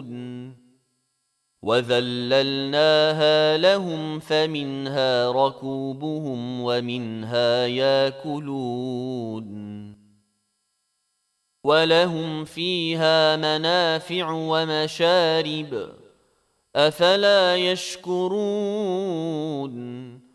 وذللناها لهم فمنها ركوبهم ومنها ياكلون ولهم فيها منافع ومشارب أفلا يشكرون